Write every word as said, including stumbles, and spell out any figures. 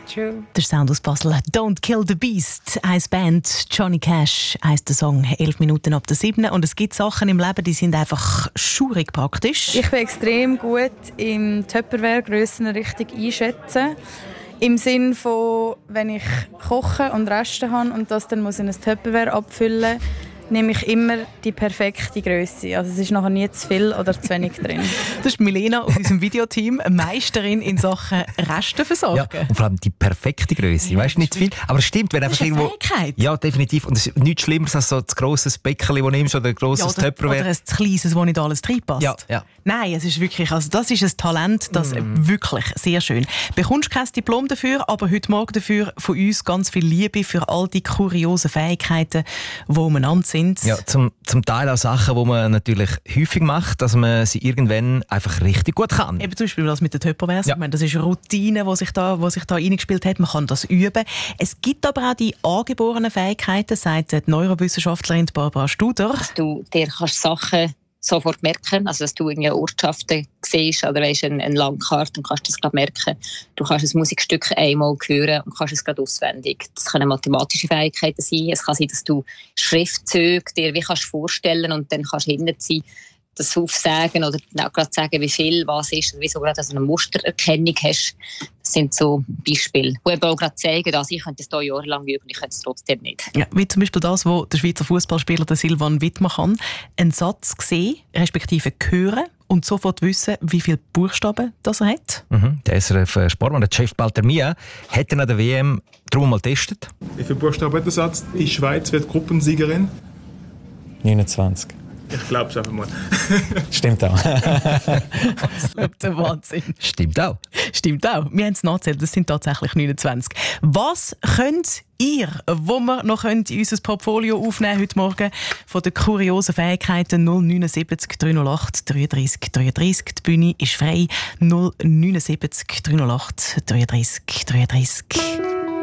true. Der Sound aus Basel. «Don't Kill the Beast». Eins Band, Johnny Cash, heisst der Song. Elf Minuten ab der sieben. Und es gibt Sachen im Leben, die sind einfach schurig praktisch. Ich bin extrem gut im Tupperware-Grössen richtig einschätzen. Im Sinn von, wenn ich koche und Reste habe und das dann muss in ein Tupperware abfüllen muss, nehme ich immer die perfekte Grösse. Also es ist nachher nie zu viel oder zu wenig drin. Das ist Milena aus unserem Videoteam, eine Meisterin in Sachen Restenversorgung. Ja, und vor allem die perfekte Grösse. Ja, weißt du, nicht zu viel. Aber es stimmt, wenn das einfach ist eine irgendwo. Fähigkeit. Ja, definitiv. Und es ist nichts Schlimmeres als so ein grosses Bäckchen, das du nimmst, oder ein grosses ja, oder, Tupperware. oder ein kleines, wo nicht alles reinpasst. Ja, ja. Nein, es ist wirklich, also das ist ein Talent, das mm. wirklich sehr schön. Bekommst kein Diplom dafür, aber heute Morgen dafür von uns ganz viel Liebe für all die kuriosen Fähigkeiten, die umeinander sind. Ja, zum, zum Teil auch Sachen, die man natürlich häufig macht, dass man sie irgendwann einfach richtig gut kann. Eben zum Beispiel das mit der Tupperware. Ja. Ich meine, das ist eine Routine, die sich da, die sich da reingespielt hat. Man kann das üben. Es gibt aber auch die angeborenen Fähigkeiten, sagt die Neurowissenschaftlerin Barbara Studer. Dass du dir kannst Sachen sofort merken, also dass du irgendwie Ortschaften siehst oder weißt, eine, eine Landkarte und kannst das gerade merken. Du kannst ein Musikstück einmal hören und kannst es gerade auswendig. Das können mathematische Fähigkeiten sein. Es kann sein, dass du Schriftzüge dir wie kannst vorstellen und dann kannst du hinten sein, das aufsagen oder auch gerade sagen, wie viel was ist, wie so gerade also eine Mustererkennung hast. Das sind so Beispiele, die eben auch gerade zeigen, dass ich könnte es hier jahrelang üben, ich könnte es trotzdem nicht. Ja, wie zum Beispiel das, wo der Schweizer Fußballspieler der Silvan Wittmann kann. Einen Satz sehen, respektive hören und sofort wissen, wie viele Buchstaben das er hat. Mhm. Der S R F-Sportmann, der Chef Baltermia, hat ihn an der W M darum mal getestet. Wie viele Buchstaben hat der Satz? Die Schweiz wird Gruppensiegerin? neunundzwanzig. Ich glaube es einfach mal. Stimmt auch. Absolut der Wahnsinn. Stimmt auch. Stimmt auch. Wir haben es nachgezählt, das sind tatsächlich neunundzwanzig. Was könnt ihr, wo wir noch in unser Portfolio aufnehmen heute Morgen von den kuriosen Fähigkeiten? null neun sieben drei null acht drei drei drei drei. Die Bühne ist frei. null neun sieben drei null acht drei drei drei drei.